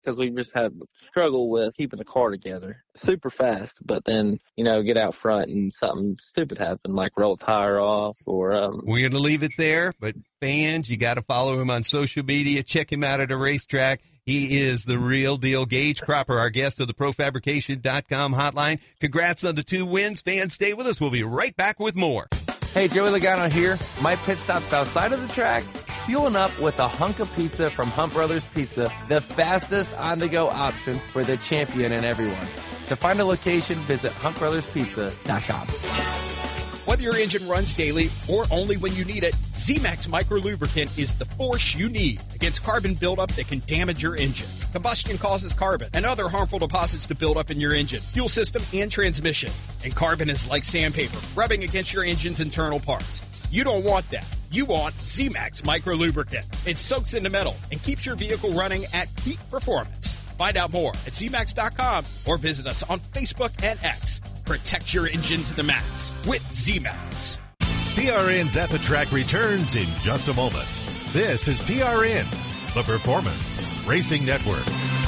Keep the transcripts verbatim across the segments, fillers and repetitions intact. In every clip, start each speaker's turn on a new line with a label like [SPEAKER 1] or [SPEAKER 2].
[SPEAKER 1] because we just had struggle with keeping the car together. Super fast, but then, you know, get out front and something stupid happened, like roll a tire off or... Um,
[SPEAKER 2] We're going to leave it there, but fans, you got to follow him on social media. Check him out at a racetrack. He is the real deal. Gage Cropper, our guest of the Pro Fabrication dot com hotline. Congrats on the two wins. Fans, stay with us. We'll be right back with more.
[SPEAKER 3] Hey, Joey Logano here. My pit stop's outside of the track, fueling up with a hunk of pizza from Hunt Brothers Pizza, the fastest on-the-go option for the champion and everyone. To find a location, visit hunt brothers pizza dot com.
[SPEAKER 4] Whether your engine runs daily or only when you need it, Z-Max Micro Lubricant is the force you need against carbon buildup that can damage your engine. Combustion causes carbon and other harmful deposits to build up in your engine, fuel system, and transmission. And carbon is like sandpaper, rubbing against your engine's internal parts. You don't want that. You want Z-Max Micro Lubricant. It soaks into metal and keeps your vehicle running at peak performance. Find out more at Z max dot com or visit us on Facebook and X. Protect your engine to the max with Z-Max.
[SPEAKER 5] P R N's At the Track returns in just a moment. This is P R N, the Performance Racing Network.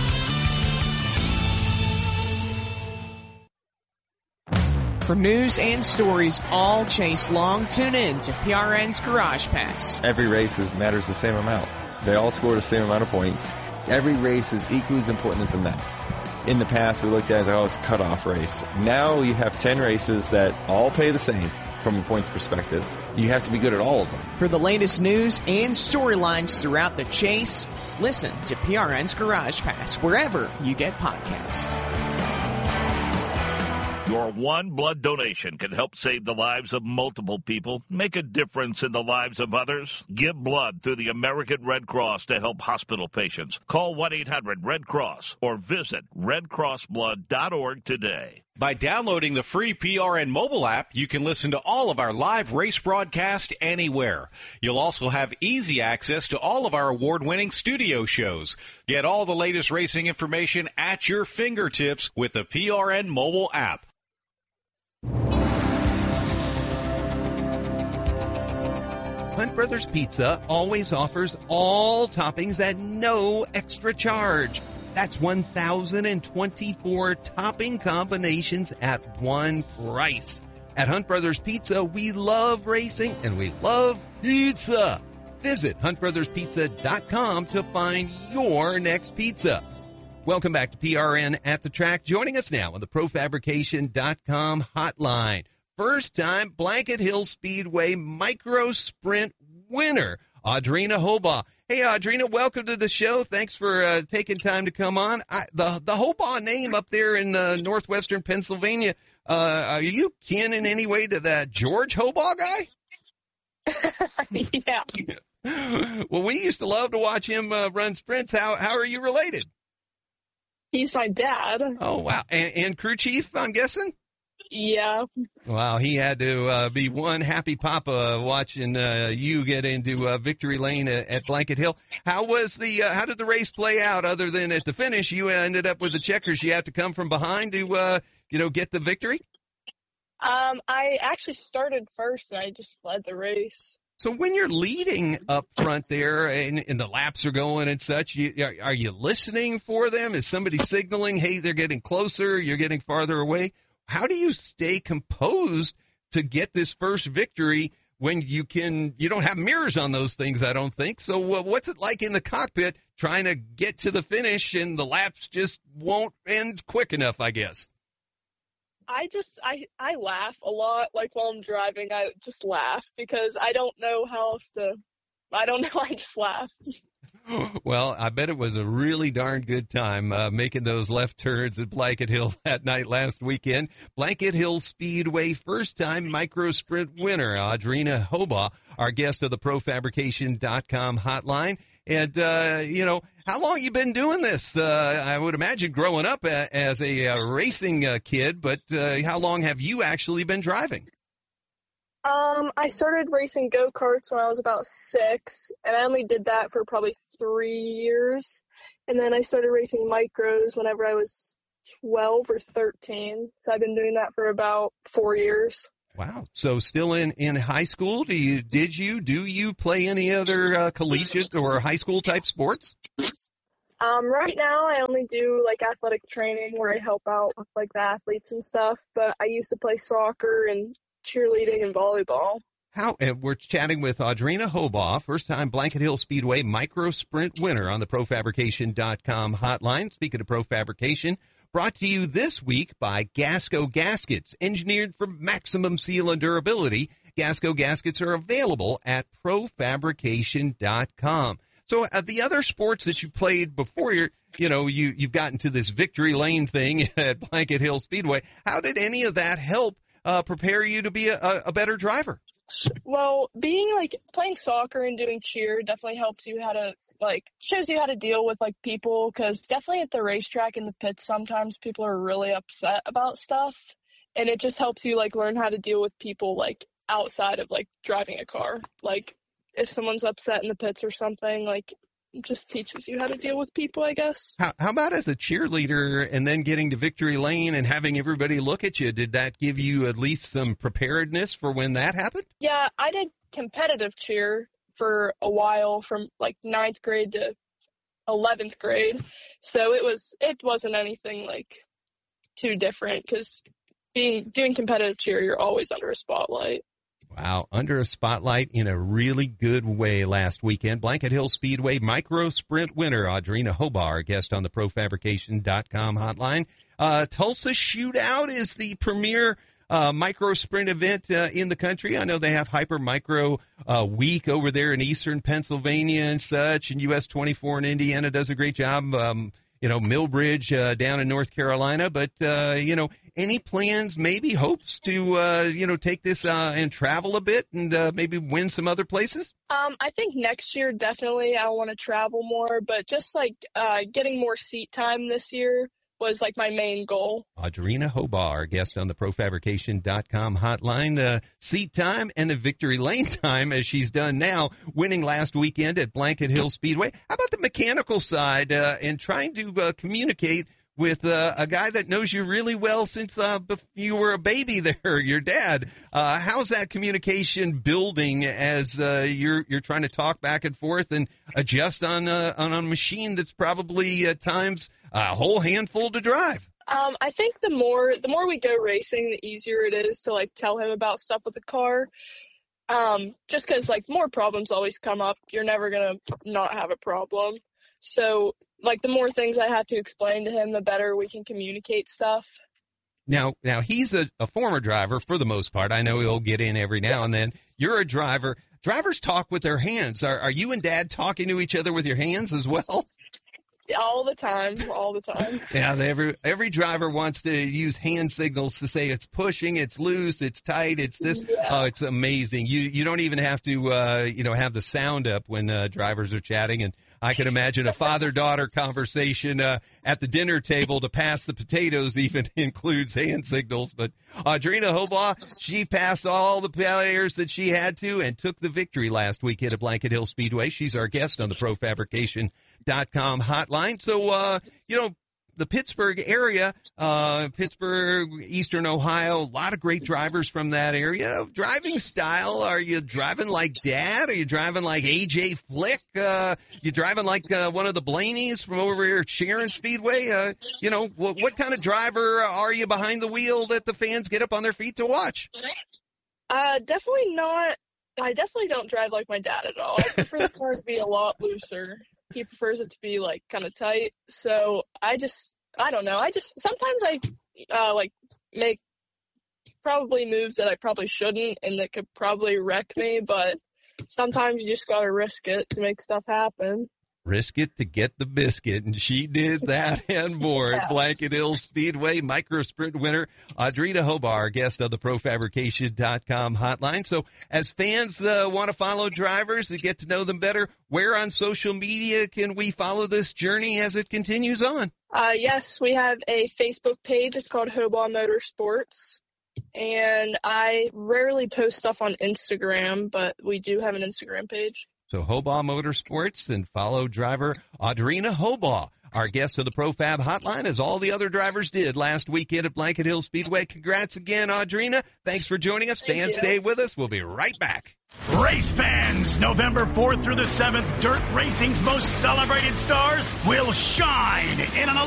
[SPEAKER 6] For news and stories all chase long, tune in to P R N's Garage Pass.
[SPEAKER 7] Every race is, matters the same amount. They all score the same amount of points. Every race is equally as important as the next. In the past, we looked at it as, oh, it's a cutoff race. Now you have ten races that all pay the same from a points perspective. You have to be good at all of them.
[SPEAKER 6] For the latest news and storylines throughout the chase, listen to P R N's Garage Pass wherever you get podcasts.
[SPEAKER 8] Your one blood donation can help save the lives of multiple people, make a difference in the lives of others. Give blood through the American Red Cross to help hospital patients. Call one eight hundred red cross or visit red cross blood dot org today.
[SPEAKER 9] By downloading the free P R N mobile app, you can listen to all of our live race broadcast anywhere. You'll also have easy access to all of our award-winning studio shows. Get all the latest racing information at your fingertips with the P R N mobile app.
[SPEAKER 2] Hunt Brothers Pizza always offers all toppings at no extra charge. That's one thousand twenty-four topping combinations at one price. At Hunt Brothers Pizza, we love racing and we love pizza. Visit hunt brothers pizza dot com to find your next pizza. Welcome back to P R N At the Track. Joining us now on the pro fabrication dot com hotline. First time Blanket Hill Speedway Micro Sprint winner, Audrina Hobaugh. Hey, Audrina, welcome to the show. Thanks for uh, taking time to come on. I, the the Hobaugh name up there in uh, northwestern Pennsylvania, uh, are you kin in any way to that George Hobaugh guy?
[SPEAKER 10] Yeah.
[SPEAKER 2] Well, we used to love to watch him uh, run sprints. How how are you related?
[SPEAKER 10] He's my dad.
[SPEAKER 2] Oh, wow. And, and crew chief, I'm guessing?
[SPEAKER 10] Yeah.
[SPEAKER 2] Wow, he had to uh, be one happy papa watching uh, you get into uh, victory lane at, at Blanket Hill. How was the uh, how did the race play out? Other than at the finish, you ended up with the checkers. You had to come from behind to uh, you know get the victory.
[SPEAKER 10] Um, I actually started first, and I just led the race.
[SPEAKER 2] So when you're leading up front there and, and the laps are going and such, you, are, are you listening for them? Is somebody signaling, hey, they're getting closer, you're getting farther away? How do you stay composed to get this first victory when you can, you don't have mirrors on those things, I don't think. So uh, what's it like in the cockpit trying to get to the finish and the laps just won't end quick enough, I guess?
[SPEAKER 10] I just, I, I laugh a lot, like while I'm driving, I just laugh because I don't know how else to, I don't know, I just laugh.
[SPEAKER 2] Well, I bet it was a really darn good time uh, making those left turns at Blanket Hill that night last weekend. Blanket Hill Speedway first-time micro sprint winner, Audrina Hobaugh, our guest of the pro fabrication dot com hotline. And, uh, you know, how long you been doing this? Uh, I would imagine growing up a, as a uh, racing uh, kid, but uh, how long have you actually been driving?
[SPEAKER 10] Um, I started racing go-karts when I was about six, and I only did that for probably three years. And then I started racing micros whenever I was twelve or thirteen. So I've been doing that for about four years.
[SPEAKER 2] Wow. So still in, in high school, do you, did you, do you play any other uh, collegiate or high school type sports?
[SPEAKER 10] Um, right now I only do like athletic training where I help out with like the athletes and stuff, but I used to play soccer and cheerleading and volleyball.
[SPEAKER 2] How, and we're chatting with Audrina Hobaugh, first-time Blanket Hill Speedway micro sprint winner on the pro fabrication dot com hotline. Speaking of Pro Fabrication, brought to you this week by Gasco Gaskets, engineered for maximum seal and durability. Gasco Gaskets are available at pro fabrication dot com. So uh, the other sports that you played before you're, you know, you, you've gotten to this victory lane thing at Blanket Hill Speedway, how did any of that help uh, prepare you to be a, a better driver?
[SPEAKER 10] Well, being like playing soccer and doing cheer definitely helps you how to like shows you how to deal with like people, because definitely at the racetrack in the pits sometimes people are really upset about stuff, and it just helps you like learn how to deal with people like outside of like driving a car. Like if someone's upset in the pits or something, like it just teaches you how to deal with people, I guess.
[SPEAKER 2] How, how about as a cheerleader and then getting to victory lane and having everybody look at you? Did that give you at least some preparedness for when that happened?
[SPEAKER 10] Yeah, I did competitive cheer for a while from like ninth grade to eleventh grade. So it was, it wasn't anything like too different, because being, doing competitive cheer, you're always under a spotlight.
[SPEAKER 2] Wow, under a spotlight in a really good way last weekend. Blanket Hill Speedway micro sprint winner Audrina Hobaugh, our guest on the pro fabrication dot com hotline. Uh, Tulsa Shootout is the premier uh, micro sprint event uh, in the country. I know they have Hyper Micro uh, Week over there in eastern Pennsylvania and such, and U S twenty-four in Indiana does a great job. Um, you know, Millbridge uh, down in North Carolina. But, uh, you know, any plans, maybe hopes to, uh, you know, take this uh, and travel a bit and uh, maybe win some other places?
[SPEAKER 10] Um, I think next year, definitely, I want to travel more. But just, like, uh, getting more seat time this year was, like, my main goal.
[SPEAKER 2] Audrina Hobaugh, our guest on the pro fabrication dot com hotline. Uh, seat time and the victory lane time, as she's done now, winning last weekend at Blanket Hill Speedway. How about the mechanical side uh, and trying to uh, communicate with uh, a guy that knows you really well since uh, you were a baby there, your dad? Uh, how's that communication building as uh, you're you're trying to talk back and forth and adjust on, uh, on a machine that's probably at times a whole handful to drive?
[SPEAKER 10] Um, I think the more the more we go racing, the easier it is to like tell him about stuff with the car. Um, just because like more problems always come up, you're never gonna not have a problem. So like the more things I have to explain to him, the better we can communicate stuff.
[SPEAKER 2] Now, now he's a, a former driver for the most part. I know he'll get in every now and then. You're a driver. Drivers talk with their hands. Are, are you and Dad talking to each other with your hands as well?
[SPEAKER 10] All the time, all the time.
[SPEAKER 2] Yeah, every every driver wants to use hand signals to say it's pushing, it's loose, it's tight, it's this. Yeah. Oh, it's amazing. You you don't even have to uh, you know have the sound up when uh, drivers are chatting. And I can imagine a father-daughter conversation uh, at the dinner table to pass the potatoes even includes hand signals. But Audrina Hobaugh, she passed all the players that she had to and took the victory last weekend at Blanket Hill Speedway. She's our guest on the pro fabrication dot com hotline. So, uh, you know, the Pittsburgh area, uh, Pittsburgh, Eastern Ohio, a lot of great drivers from that area. Driving style, are you driving like Dad? Are you driving like A J Flick? Uh, you driving like uh, one of the Blaneys from over here at Sharon Speedway? Uh, you know, what, what kind of driver are you behind the wheel that the fans get up on their feet to watch?
[SPEAKER 10] Uh, definitely not. I definitely don't drive like my dad at all. I prefer the car to be a lot looser. He prefers it to be, like, kind of tight. So I just, I don't know. I just, sometimes I, uh, like, make probably moves that I probably shouldn't and that could probably wreck me. But sometimes you just got to risk it to make stuff happen.
[SPEAKER 2] Risk it to get the biscuit, and she did that and more yeah. at Blanket Hill Speedway. Micro Sprint winner Audrina Hobaugh, our guest on the pro fabrication dot com hotline. So as fans uh, want to follow drivers and get to know them better, where on social media can we follow this journey as it continues on?
[SPEAKER 10] Uh, yes, we have a Facebook page. It's called Hobaugh Motorsports. And I rarely post stuff on Instagram, but we do have an Instagram page.
[SPEAKER 2] So Hobaugh Motorsports, and follow driver Audrina Hobaugh. Our guest on the ProFab Hotline, as all the other drivers did last weekend at Blanket Hill Speedway. Congrats again, Audrina. Thanks for joining us.
[SPEAKER 10] Thank
[SPEAKER 2] Fans,
[SPEAKER 10] you.
[SPEAKER 2] stay with us. We'll be right back.
[SPEAKER 11] Race fans, November fourth through the seventh, dirt racing's most celebrated stars will shine in an